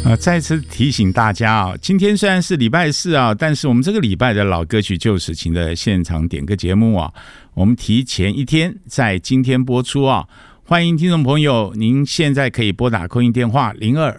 再次提醒大家啊，今天虽然是礼拜四啊，但是我们这个礼拜的老歌曲旧时情的现场点歌节目啊，我们提前一天在今天播出啊。欢迎听众朋友，您现在可以拨打空音电话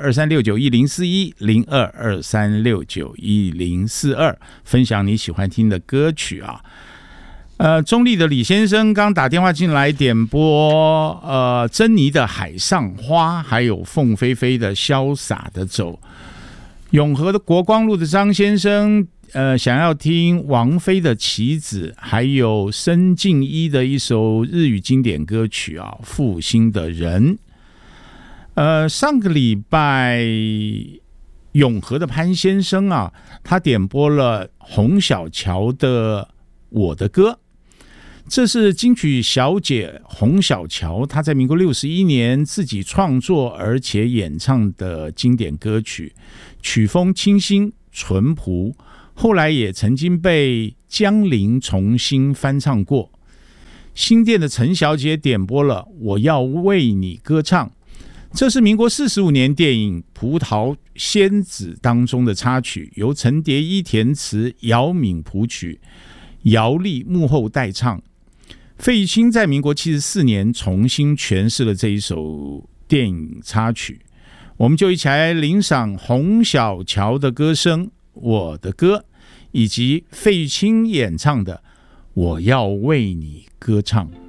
02-2369-1041 分享你喜欢听的歌曲啊。中立的李先生刚打电话进来点播珍妮的《海上花》，还有凤飞飞的《潇洒的走》。永和的国光路的张先生想要听王菲的《棋子》，还有申静一的一首日语经典歌曲啊，《负心的人》。上个礼拜永和的潘先生啊，他点播了洪小乔的《我的歌》。这是金曲小姐洪小乔她在民国61年自己创作而且演唱的经典歌曲，曲风清新淳朴，后来也曾经被江玲重新翻唱过。新店的陈小姐点播了《我要为你歌唱》，这是民国45年电影《葡萄仙子》当中的插曲，由陈蝶衣填词，姚敏谱曲，姚丽幕后代唱。费玉清在民国74年重新诠释了这一首电影插曲，我们就一起来欣赏洪小乔的歌声《我的歌》，以及费玉清演唱的《我要为你歌唱》。